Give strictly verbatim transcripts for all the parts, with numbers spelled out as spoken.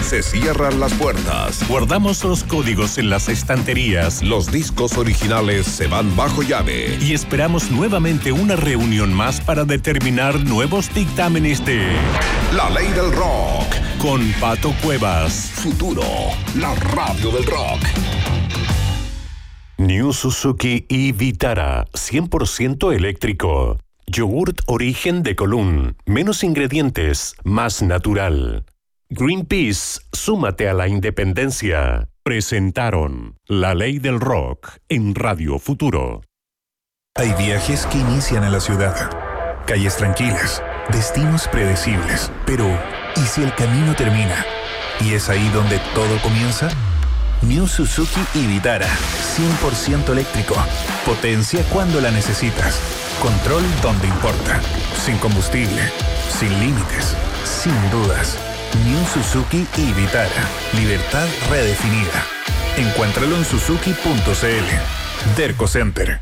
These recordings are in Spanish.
Se cierran las puertas. Guardamos los códigos en las estanterías. Los discos originales se van bajo llave. Y esperamos nuevamente una reunión más para determinar nuevos dictámenes de La Ley del Rock. Con Pato Cuevas. Futuro, la radio del rock. New Suzuki e-Vitara, cien por ciento eléctrico. Yogurt origen de Colún, menos ingredientes, más natural. Greenpeace, súmate a la independencia. Presentaron La Ley del Rock en Radio Futuro. Hay viajes que inician en la ciudad, calles tranquilas, destinos predecibles. Pero, ¿y si el camino termina? ¿Y es ahí donde todo comienza? New Suzuki e-Vitara, cien por ciento eléctrico. Potencia cuando la necesitas. Control donde importa. Sin combustible, sin límites, sin dudas. New Suzuki e-Vitara. Libertad redefinida. Encuéntralo en suzuki punto c l. Derco Center.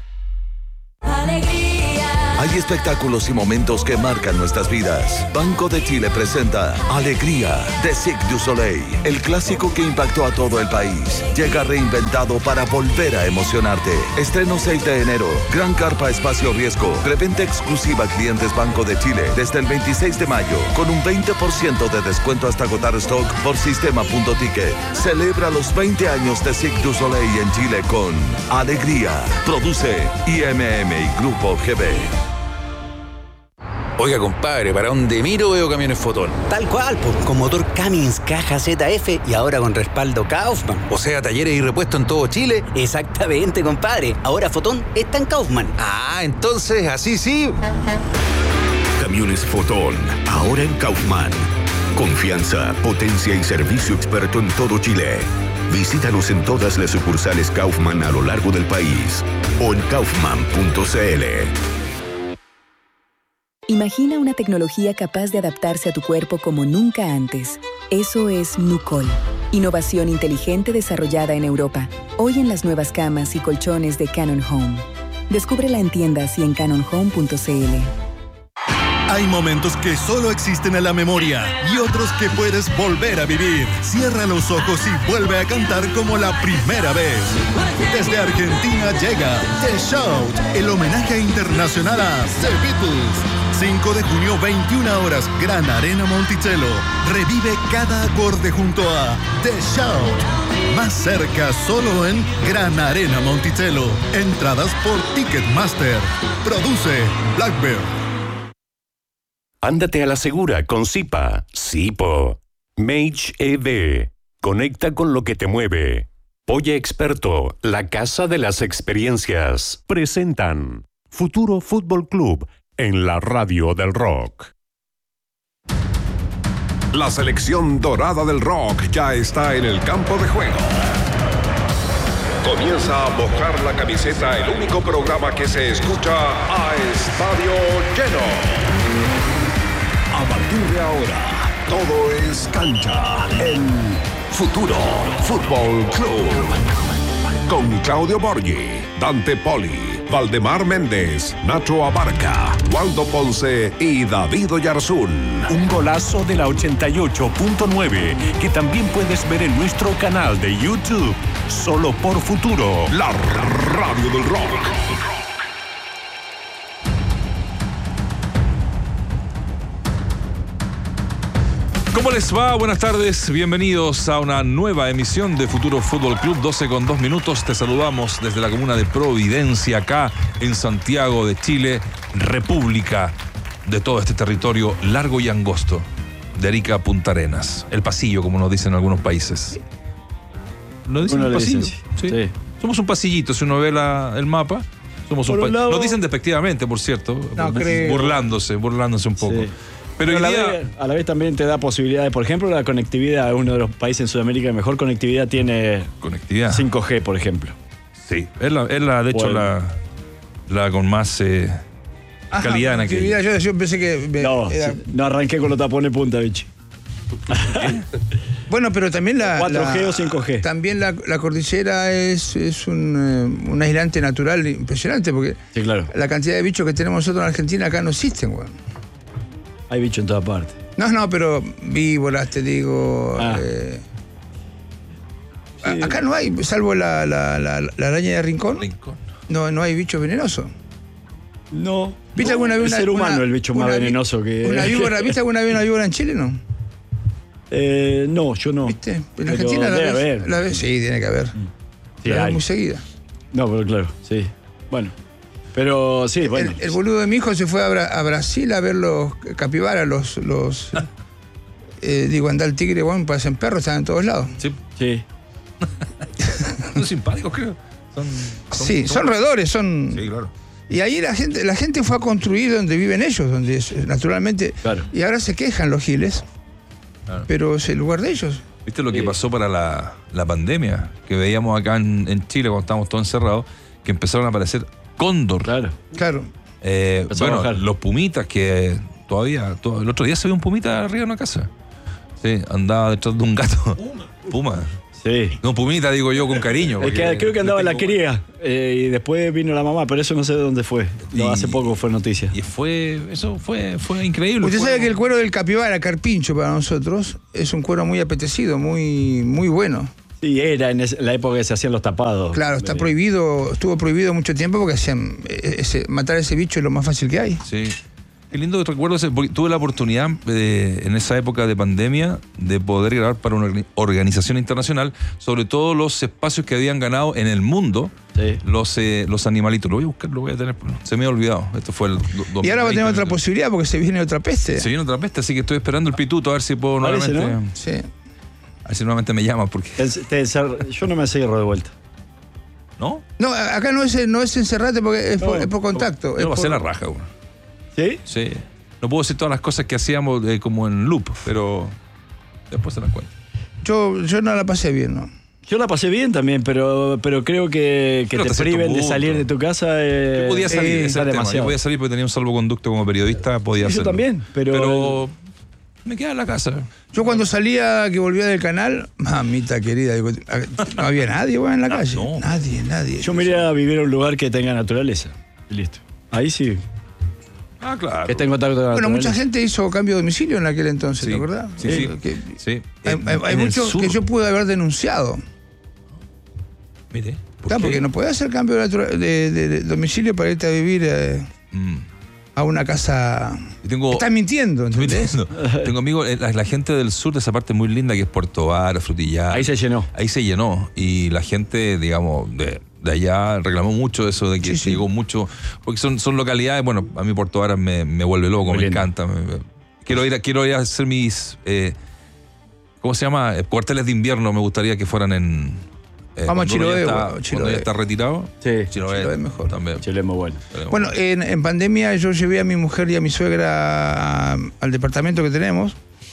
Hay espectáculos y momentos que marcan nuestras vidas. Banco de Chile presenta Alegría de Cirque du Soleil, el clásico que impactó a todo el país. Llega reinventado para volver a emocionarte. Estreno seis de enero. Gran Carpa Espacio Riesgo. Preventa exclusiva a clientes Banco de Chile desde el veintiséis de mayo con un veinte por ciento de descuento hasta agotar stock por sistema punto ticket. Celebra los veinte años de Cirque du Soleil en Chile con Alegría. Produce I M M y Grupo G B. Oiga, compadre, para donde miro veo camiones Fotón. Tal cual, pues, con motor Cummins Caja Z F y ahora con respaldo Kaufman. O sea, talleres y repuestos en todo Chile. Exactamente, compadre. Ahora Fotón está en Kaufman. Ah, entonces, así sí. Camiones Fotón, ahora en Kaufman. Confianza, potencia y servicio experto en todo Chile. Visítanos en todas las sucursales Kaufman a lo largo del país o en kaufman punto c l. Imagina una tecnología capaz de adaptarse a tu cuerpo como nunca antes. Eso es Nucol. Innovación inteligente desarrollada en Europa. Hoy en las nuevas camas y colchones de Canon Home. Descúbrela en tiendas y en canon home punto c l. Hay momentos que solo existen en la memoria y otros que puedes volver a vivir. Cierra los ojos y vuelve a cantar como la primera vez. Desde Argentina llega The Shout, el homenaje internacional a The Beatles. cinco de junio, veintiuna horas, Gran Arena Monticello. Revive cada acorde junto a The Shout. Más cerca solo en Gran Arena Monticello. Entradas por Ticketmaster. Produce Blackbird. Ándate a la segura con Zipa. Zipo. Mage E V. Conecta con lo que te mueve. Polla Experto, la casa de las experiencias. Presentan Futuro Fútbol Club en la radio del rock. La selección dorada del rock ya está en el campo de juego. Comienza a mojar la camiseta, el único programa que se escucha a estadio lleno. A partir de ahora, todo es cancha en Futuro Fútbol Club. Con Claudio Borghi, Dante Poli, Valdemar Méndez, Nacho Abarca, Waldo Ponce y David Oyarzún. Un golazo de la ochenta y ocho punto nueve que también puedes ver en nuestro canal de YouTube. Solo por Futuro, la radio del rock. ¿Cómo les va? Buenas tardes, bienvenidos a una nueva emisión de Futuro Fútbol Club, doce con dos minutos. Te saludamos desde la comuna de Providencia, acá en Santiago de Chile, república de todo este territorio largo y angosto, de Arica a Punta Arenas. El pasillo, como nos dicen en algunos países. ¿No dicen el pasillo? ¿Sí? Sí. Somos un pasillito, si uno ve la, el mapa. Somos un pa- lado... Nos dicen despectivamente, por cierto, no, creo. burlándose, burlándose un poco. Sí. Pero, Pero a, la vez, a la vez también te da posibilidades. Por ejemplo, la conectividad, uno de los países en Sudamérica que mejor conectividad tiene conectividad. cinco G, por ejemplo. Sí, es la, es la de hecho, bueno. la, la con más eh, Ajá, calidad en aquel. Yo, yo pensé que... Me, no, era... sí, no arranqué con los tapones punta, bicho. Bueno, pero también la... cuatro G la, o cinco G. También la, la cordillera es, es un, un aislante natural impresionante, porque sí, claro. la cantidad de bichos que tenemos nosotros en Argentina acá no existen, weón. Hay bichos en todas partes. No, no, pero víboras, te digo. Ah. Eh, Sí. Acá no hay, salvo la, la, la, la araña de Rincón. Rincón. No, no hay bicho venenoso. No. ¿Viste no, alguna vez el una, ser humano una- el bicho más una vi- venenoso que. Una víbora, ¿viste alguna vez una víbora en Chile? No. Eh, no, yo no. ¿Viste? En Pero Argentina la debe ves, haber. la ves- sí, tiene que haber. Sí, la ves hay. muy seguida. No, pero claro, sí. Bueno. Pero sí, bueno. El, el boludo de mi hijo se fue a, Bra- a Brasil a ver los capibaras, los. los eh, digo, andar el tigre, bueno, parecen perros, están en todos lados. Sí. Sí. Son simpáticos, creo. Son, son- Sí, son roedores, son. Sí, claro. Y ahí la gente, la gente fue a construir donde viven ellos, donde es, naturalmente. Claro. Y ahora se quejan los giles, Claro. pero es el lugar de ellos. ¿Viste lo que Sí. pasó para la, la pandemia? Que veíamos acá en, en Chile cuando estábamos todos encerrados, que empezaron a aparecer cóndor. Claro. Claro. Eh, Empezó a bueno, bajar. los pumitas que todavía, todo- el otro día se vio un pumita arriba de una casa. Sí, andaba detrás de un gato. Puma. Sí. No, pumita digo yo con cariño. Es que porque creo que andaba le la tengo- cría eh, y después vino la mamá, pero eso no sé de dónde fue. No, Y- hace poco fue noticia. Y fue, eso fue, fue increíble. Usted Fue- sabe que el cuero del capibara, carpincho para nosotros, es un cuero muy apetecido, muy, muy bueno. Sí, era en ese- la época que se hacían los tapados. Claro, está prohibido, estuvo prohibido mucho tiempo porque hacían, eh, ese- matar a ese bicho es lo más fácil que hay. Sí. Qué lindo recuerdo ese, porque tuve la oportunidad eh, en esa época de pandemia de poder grabar para una orga- organización internacional sobre todos los espacios que habían ganado en el mundo Sí. los, eh, los animalitos. Lo voy a buscar, lo voy a tener. Se me ha olvidado. Esto fue el do- dos mil Y ahora va a tener veinte. otra posibilidad porque se viene otra peste. Se viene otra peste, así que estoy esperando el pituto a ver si puedo Parece, nuevamente. ¿no? Sí. A ver si nuevamente me llaman, porque. Te- te encer- yo no me cierro de vuelta. ¿No? No, acá no es, no es encerrarte porque es, No, por, es por contacto. Yo es lo pasé por- la raja, güey. ¿Sí? Sí. No puedo decir todas las cosas que hacíamos eh, como en loop, pero después se las cuento. Yo, yo no la pasé bien, ¿no? Yo la pasé bien también, pero, pero creo que, que Pero te hasta cierto priven de punto. salir de tu casa. Eh, Yo podía salir, eh, ese es está el tema. Yo demasiado. podía salir porque tenía un salvoconducto como periodista, podía Yo hacerlo. también, pero- Pero me quedaba en la casa. Yo cuando salía, que volvía del canal, mamita querida, digo, no había nadie, güey, en la calle. no. Nadie, nadie. Yo me iría a vivir a un lugar que tenga naturaleza. Y listo. Ahí sí. Ah, claro. Que esté en contacto con la Bueno, mucha naturaleza. gente hizo cambio de domicilio en aquel entonces, Sí, ¿te acordás? sí, sí. Eh, que- Sí. Hay, En- hay- hay en el muchos sur. que yo pude haber denunciado. Mire. ¿por Claro, qué? porque no podés hacer cambio de, natura- de- de- de domicilio para irte a vivir eh, Mm. a una casa. Y tengo- Estás mintiendo, Estoy ¿entendés? mintiendo. Tengo amigos, eh, la, la gente del sur de esa parte muy linda que es Puerto Vara, Frutillar. Ahí se llenó. Ahí se llenó. Y la gente, digamos, de, de allá reclamó mucho eso de que Sí, sí. llegó mucho. Porque son, son localidades, bueno, a mí Puerto Vara me, me vuelve loco, Muy me lindo. encanta. me- me- quiero, ir a, quiero ir a hacer mis. eh, ¿Cómo se llama? Eh, Cuarteles de invierno me gustaría que fueran en. eh, Vamos a cuando uno ya Chiloé, está- bueno, Cuando Chiloé. ya está retirado. Sí. Chiloé, Chiloé mejor. También. Chile es muy bueno. Bueno, en, en pandemia yo llevé a mi mujer y a mi suegra a- al departamento que tenemos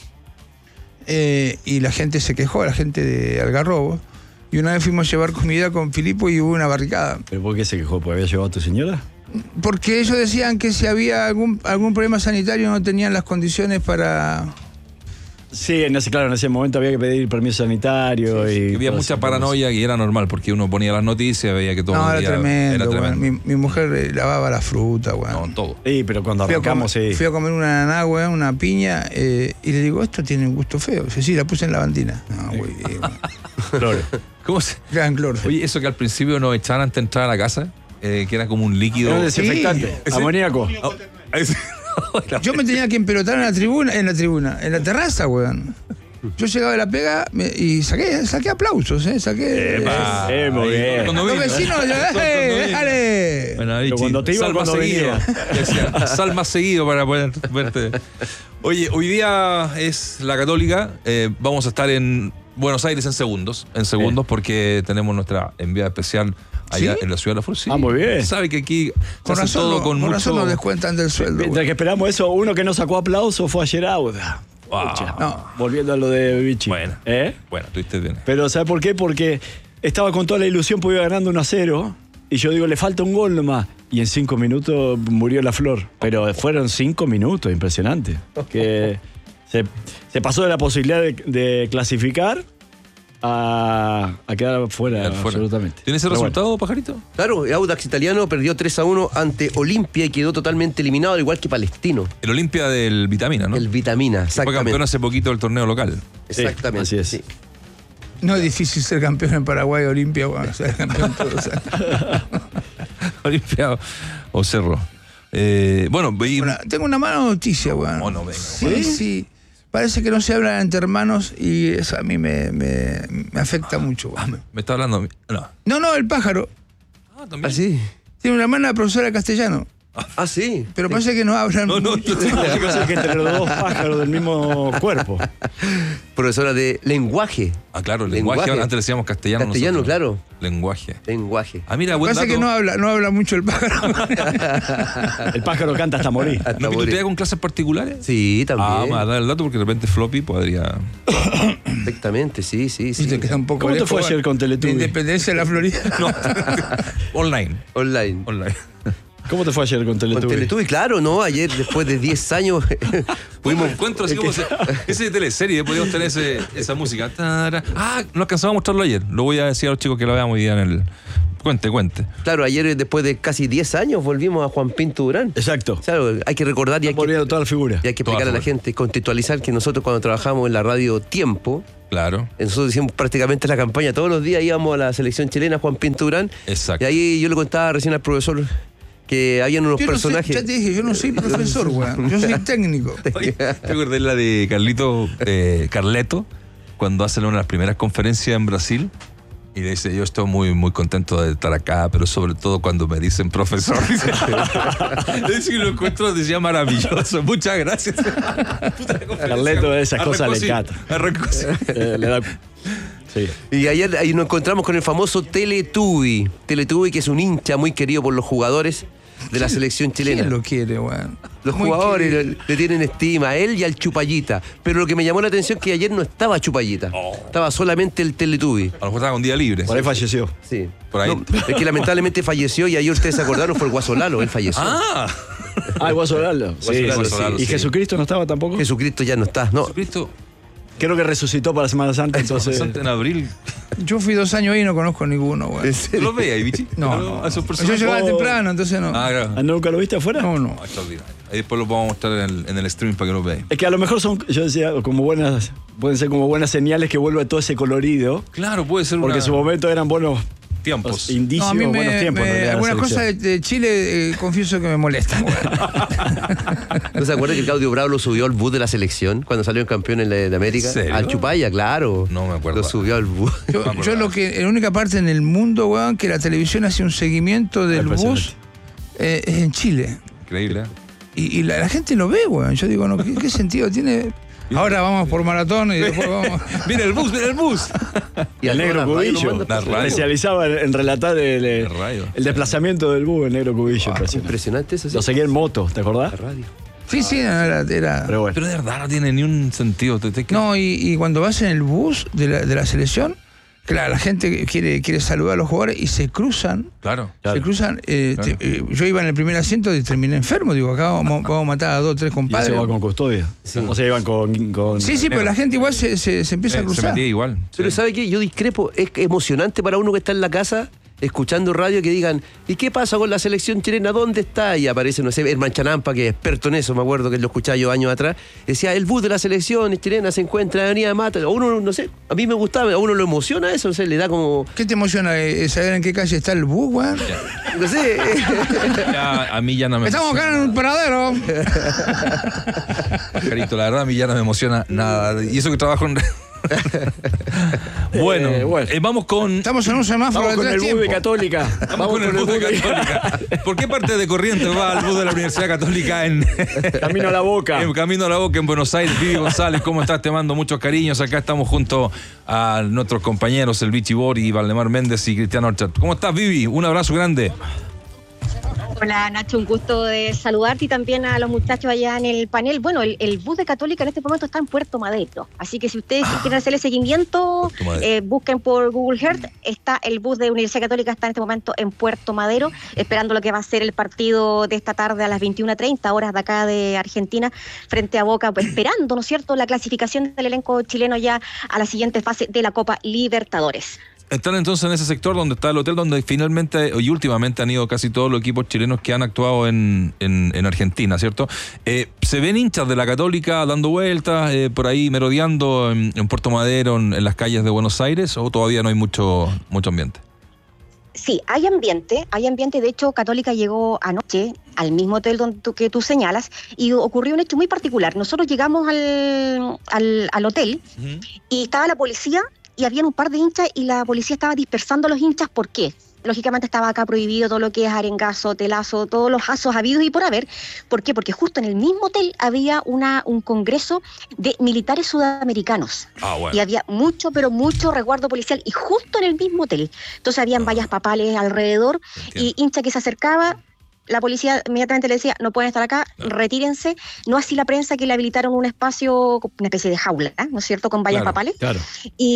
eh, y la gente se quejó, la gente de Algarrobo. Y una vez fuimos a llevar comida con Filipo y hubo una barricada. ¿Pero por qué se quejó? ¿Porque había llevado a tu señora? Porque ellos decían que si había algún, algún problema sanitario no tenían las condiciones para... Sí, en ese, claro, en ese momento había que pedir permiso sanitario. y Había todo mucha eso. paranoia y era normal porque uno ponía las noticias, veía que todo No, el era día tremendo. era weón. tremendo. Mi, mi mujer eh, lavaba la fruta, weón. No, todo. Sí, pero cuando Fui a, comer, arrancamos, sí. fui a comer una naná, weón, una piña, eh, y le digo, esto tiene un gusto feo. Dice, sí, la puse en la lavandina. No, güey. eh, Cloro. ¿Cómo se? Gran cloro. Oye, eso que al principio nos echaban antes de entrar a la casa, eh, que era como un líquido. Era un desinfectante. Sí. Amoníaco. Oh, ese- Yo me tenía que empelotar en la tribuna, en la tribuna, en la terraza, weón. Yo llegaba de la pega me- y saqué, saqué aplausos, ¿eh? Saqué. Epa. Eh, muy bien. Cuando Los vino. vecinos, yo, Cuando ¡eh, vino. déjale! Bueno, ahí, Pero cuando chi, te iba, sal más cuando seguido. venía. Decía, sal más seguido para poder verte. Oye, hoy día es la Católica. eh, vamos a estar en Buenos Aires en segundos. En segundos, porque tenemos nuestra enviada especial allá ¿Sí? en la ciudad de la Flor. Sí. Ah, muy bien. Sabe que aquí se Con hace razón, todo no- con con mucho. razón nos descuentan del sueldo. Mientras weón. que esperamos eso, uno que no sacó aplauso fue ayer Auda. Wow. Pucha. No. Volviendo a lo de Vichy. Bueno. ¿Eh? Bueno, tuviste bien. Pero ¿sabe por qué? Porque estaba con toda la ilusión, porque iba ganando uno a cero. Y yo digo, le falta un gol nomás. Y en cinco minutos murió la Flor. Pero fueron cinco minutos, impresionante. Que se, se pasó de la posibilidad de, de clasificar a, a quedar fuera, absolutamente. ¿Tiene ese Pero resultado, bueno. Pajarito? Claro, el Audax Italiano perdió tres a uno ante Olimpia y quedó totalmente eliminado, al igual que Palestino. El Olimpia del Vitamina, ¿no? El Vitamina, Fue exactamente. campeón hace poquito del torneo local. Exactamente. Sí, así es. Sí. No es difícil ser campeón en Paraguay, Olimpia, bueno, ser campeón todos los años. Olimpia o Cerro. Eh, bueno, y... Bueno, tengo una mala noticia, weón. Oh, no, venga. Sí, sí. Parece que no se hablan entre hermanos y eso a mí me, me, me afecta mucho, weón. Me está hablando. a mí. No. No, no, el pájaro. Ah, también. ¿Ah, sí? Tiene una hermana profesora de castellano. Ah, sí. Pero parece que no hablan. No, no, mucho. no, Yo pensé que entre los dos pájaros del mismo cuerpo. Profesora de lenguaje. Ah, claro, el lenguaje. Lenguaje. Antes le decíamos castellano. Castellano, nosotros. claro. Lenguaje. Lenguaje. Ah, mira, buen Parece dato. que no habla, no habla mucho el pájaro. El pájaro canta hasta morir. Hasta ¿No morir. te con clases particulares? Sí, también. Ah, me va a dar el dato porque de repente Floppy podría... Perfectamente, sí, sí, sí. Sí, te queda un poco ¿Cómo te lejos, fue weón. ayer con Teletubby? De Independencia de la Florida. No. Online. Online. Online. ¿Cómo te fue ayer con Con Teletubby? Teletubby, claro, ¿no? Ayer, después de diez años, Pudimos encuentro así como ese, ese de teleserie, podíamos tener ese, esa música. Tara. Ah, no alcanzamos a mostrarlo ayer. Lo voy a decir a los chicos que lo veamos hoy día en el. Cuente, cuente. Claro, ayer, después de casi diez años, volvimos a Juan Pinto Durán. Exacto. Claro, hay que recordar y hay que, Volviendo toda la figura. y hay que Toda explicar a la figura. gente, contextualizar que nosotros cuando trabajamos en la radio Tiempo, Claro. nosotros hicimos prácticamente la campaña. Todos los días íbamos a la selección chilena, Juan Pinto Durán. Exacto. Y ahí yo le contaba recién al profesor que habían unos Yo no personajes. soy, ya te dije, yo no soy profesor, weón. Yo soy técnico. Oye, ¿te acordás la de Carlito, eh, Carleto, cuando hace una de las primeras conferencias en Brasil? Y le dice, yo estoy muy, muy contento de estar acá, pero sobre todo cuando me dicen profesor. Dice, dice que lo encuentro, decía, maravilloso. Muchas gracias. Carleto de esas cosas le cata. Arrancó así. Eh, le da... Sí. Y ayer ahí nos encontramos con el famoso Teletubby. Teletubby, que es un hincha muy querido por los jugadores de la selección chilena. ¿Quién lo quiere, weón? Los Muy jugadores le, querido. le tienen estima a él y al Chupallita. Pero lo que me llamó la atención es que ayer no estaba Chupallita. Estaba solamente el Teletubby. A lo mejor estaba con día libre. Por ahí falleció. Sí. Por ahí. No, es que lamentablemente falleció y ayer ustedes se acordaron, fue el Guaso Lalo, él falleció. Ah, Ah, el Guaso Lalo. Sí, Guaso sí, Lalo, sí. ¿Y sí. Jesucristo no estaba tampoco? Jesucristo ya no está. No, Jesucristo. Creo que resucitó para Semana Santa, entonces... En abril. Yo fui dos años ahí y no conozco ninguno, weón. ¿Tú lo ves ahí, bichi? No, ¿No? no. A esos Yo personajes. llegaba Oh. temprano, entonces no. Ah, claro. ¿Ah, ¿Nunca lo viste afuera? No, no. Ah, extraordinario. Ahí después lo vamos a mostrar en el, en el stream para que lo veáis. Es que a lo mejor son, yo decía, como buenas, pueden ser como buenas señales que vuelve todo ese colorido. Claro, puede ser Porque una... en su momento eran buenos tiempos. indicios, No, a mí buenos me, tiempos. me- en realidad, la algunas cosas selección. de, de Chile, eh, confieso que me molestan, weón. ¿no se acuerdan que Claudio Bravo lo subió al bus de la selección cuando salió el campeón en la, de América? ¿En serio? Al Chupaya, claro. No me acuerdo. Lo subió al bus. Yo, yo lo que, la única parte en el mundo, weón, que la televisión hace un seguimiento del bus eh, es en Chile. Increíble. ¿eh? Y, y la, la gente lo ve, weón. Yo digo, no, ¿qué, qué sentido tiene? Ahora vamos por maratón y después vamos. Mira el bus, mira el bus. Y El negro Cubillo, La radio. especializaba en, en relatar el, el, radio. el desplazamiento del bus, el negro Cubillo. Ah, impresionante. impresionante eso. Sí. Lo seguía en moto, ¿te acordás? La radio. Sí, sí, no, era. era- Pero bueno. Pero de verdad no tiene ni un sentido. Te, te- No, y, y cuando vas en el bus de la, de la selección, claro, la gente quiere, quiere saludar a los jugadores y se cruzan. Claro. Se cruzan. eh, Claro. te- eh, yo iba en el primer asiento y terminé enfermo. Digo, acá vamos, vamos a matar a dos o tres Y compadres. eso va con custodia. No se iban con. con Sí, sí, pero la gente igual se, se, se empieza a Eh, se cruzar. metía igual. Pero Sí. ¿sabe qué? Yo discrepo. Es emocionante para uno que está en la casa escuchando radio que digan, ¿y qué pasa con la selección chilena? ¿Dónde está? Y aparece, no sé, Herman Chanampa, que es experto en eso, me acuerdo que lo escuchaba yo años atrás. Decía, el bus de la selección chilena se encuentra en Avenida Mata. A uno, no sé, a mí me gustaba, a uno lo emociona eso, no sé, le da como... ¿Qué te emociona eh, saber en qué calle está el bus, weón? No sé. Ya, a mí ya no me Estamos acá en un paradero. Pajarito, la verdad a mí ya no me emociona nada. Y eso que trabajo en... bueno, Eh, bueno. eh, vamos con... Estamos en un semáforo Vamos de con el tres bus de tiempos. Católica. Vamos con el bus de Católica. ¿Por qué parte de Corrientes va al bus de la Universidad Católica en... Camino a la Boca. En Camino a la Boca en Buenos Aires? Vivi González, ¿cómo estás? Te mando muchos cariños. Acá estamos junto a nuestros compañeros, el Vichy Bori, Valdemar Méndez y Cristiano Orchat. ¿Cómo estás, Vivi? Un abrazo grande. Hola Nacho, un gusto de saludarte y también a los muchachos allá en el panel. Bueno, el, el bus de Católica en este momento está en Puerto Madero, así que si ustedes ah, quieren hacerle seguimiento, eh, busquen por Google Earth. Está el bus de Universidad Católica, está en este momento en Puerto Madero, esperando lo que va a ser el partido de esta tarde a las veintiuna treinta horas de acá de Argentina, frente a Boca, pues, esperando, ¿no es cierto?, la clasificación del elenco chileno ya a la siguiente fase de la Copa Libertadores. Están entonces en ese sector donde está el hotel donde finalmente y últimamente han ido casi todos los equipos chilenos que han actuado en, en, en Argentina, ¿cierto? Eh, ¿Se ven hinchas de la Católica dando vueltas, eh, por ahí merodeando en, en Puerto Madero, en, en las calles de Buenos Aires, o todavía no hay mucho, mucho ambiente? Sí, hay ambiente, hay ambiente. De hecho, Católica llegó anoche al mismo hotel donde tú, que tú señalas, y ocurrió un hecho muy particular. Nosotros llegamos al, al, al hotel uh-huh. y estaba la policía y había un par de hinchas y la policía estaba dispersando a los hinchas. ¿Por qué? Lógicamente estaba acá prohibido todo lo que es arengazo, telazo, todos los asos habidos y por haber. ¿Por qué? Porque justo en el mismo hotel había una, un congreso de militares sudamericanos. Ah, bueno. Y había mucho, pero mucho resguardo policial y justo en el mismo hotel. Entonces habían ah. vallas papales alrededor. Entiendo. Y hincha que se acercaba, la policía inmediatamente le decía, no pueden estar acá, no. retírense. No así la prensa, que le habilitaron un espacio, una especie de jaula, ¿eh? ¿no es cierto?, con vallas claro, papales. Claro.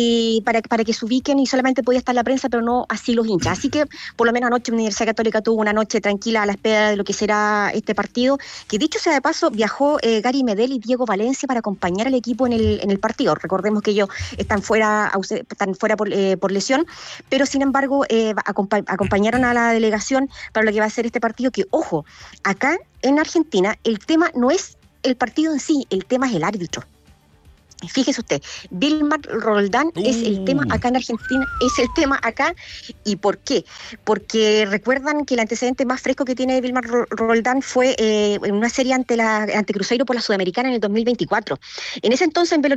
Y para, para que se ubiquen, y solamente podía estar la prensa, pero no así los hinchas. Así que, por lo menos anoche, la Universidad Católica tuvo una noche tranquila a la espera de lo que será este partido, que dicho sea de paso, viajó eh, Gary Medel y Diego Valencia para acompañar al equipo en el, en el partido. Recordemos que ellos están fuera, están fuera por, eh, por lesión, pero sin embargo eh, acompa- acompañaron a la delegación para lo que va a ser este partido, que, ojo, acá en Argentina el tema no es el partido en sí, el tema es el árbitro. Fíjese usted, Vilmar Roldán uh. es el tema acá en Argentina, es el tema acá. ¿Y por qué? Porque recuerdan que el antecedente más fresco que tiene Vilmar Roldán fue eh, en una serie ante la ante Cruzeiro por la Sudamericana en el dos mil veinticuatro. En ese entonces, en Belo